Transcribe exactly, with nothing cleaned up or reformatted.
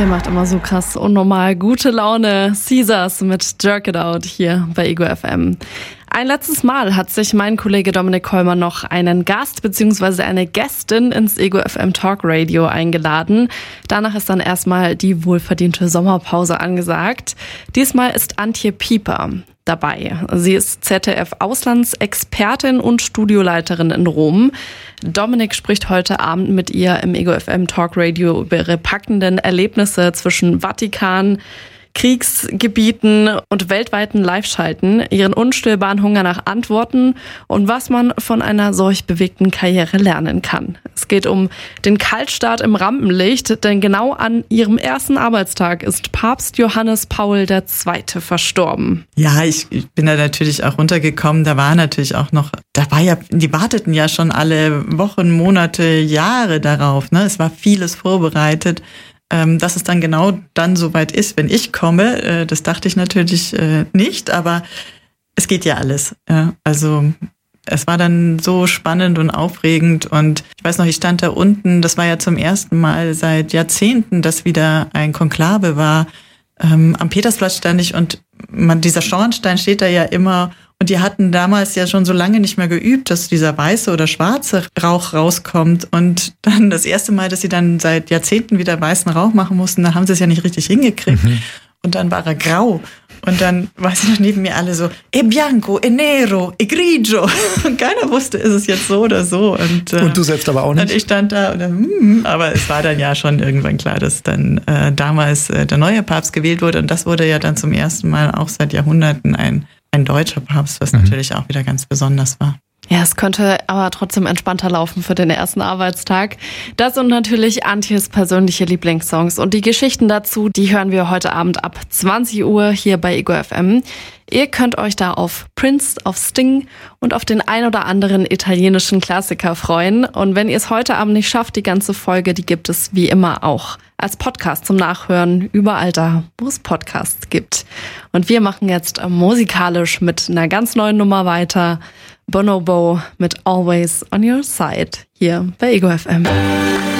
Der macht immer so krass unnormal gute Laune. Caesars mit Jerk It Out hier bei Ego F M. Ein letztes Mal hat sich mein Kollege Dominik Kollmann noch einen Gast bzw. eine Gästin ins Ego F M Talk Radio eingeladen. Danach ist dann erstmal die wohlverdiente Sommerpause angesagt. Diesmal ist Antje Pieper dabei. Sie ist Z D F-Auslandsexpertin und Studioleiterin in Rom. Dominik spricht heute Abend mit ihr im Ego F M Talk Radio über ihre packenden Erlebnisse zwischen Vatikan, Kriegsgebieten und weltweiten Live-Schalten, ihren unstillbaren Hunger nach Antworten und was man von einer solch bewegten Karriere lernen kann. Es geht um den Kaltstart im Rampenlicht, denn genau an ihrem ersten Arbeitstag ist Papst Johannes Paul der Zweite verstorben. Ja, ich, ich bin da natürlich auch runtergekommen. Da war natürlich auch noch, da war ja, die warteten ja schon alle Wochen, Monate, Jahre darauf, ne? Es war vieles vorbereitet. Dass es dann genau dann soweit ist, wenn ich komme, das dachte ich natürlich nicht, aber es geht ja alles. Ja, also es war dann so spannend und aufregend und ich weiß noch, ich stand da unten, das war ja zum ersten Mal seit Jahrzehnten, dass wieder ein Konklave war. Ähm, am Petersplatz stand ich und man, dieser Schornstein steht da ja immer. Und die hatten damals ja schon so lange nicht mehr geübt, dass dieser weiße oder schwarze Rauch rauskommt. Und dann das erste Mal, dass sie dann seit Jahrzehnten wieder weißen Rauch machen mussten, da haben sie es ja nicht richtig hingekriegt. Mhm. Und dann war er grau. Und dann war sie noch neben mir alle so, e bianco, e nero, e grigio. Und keiner wusste, ist es jetzt so oder so. Und, äh, und du selbst aber auch nicht? Und ich stand da und dann, mm, aber es war dann ja schon irgendwann klar, dass dann äh, damals äh, der neue Papst gewählt wurde. Und das wurde ja dann zum ersten Mal auch seit Jahrhunderten ein Ein deutscher Papst, was mhm. natürlich auch wieder ganz besonders war. Ja, es könnte aber trotzdem entspannter laufen für den ersten Arbeitstag. Das und natürlich Antjes persönliche Lieblingssongs. Und die Geschichten dazu, die hören wir heute Abend ab zwanzig Uhr hier bei Ego F M. Ihr könnt euch da auf Prince, auf Sting und auf den ein oder anderen italienischen Klassiker freuen. Und wenn ihr es heute Abend nicht schafft, die ganze Folge, die gibt es wie immer auch als Podcast zum Nachhören, überall da, wo es Podcasts gibt. Und wir machen jetzt musikalisch mit einer ganz neuen Nummer weiter. Bonobo mit Always on Your Side hier bei Ego F M.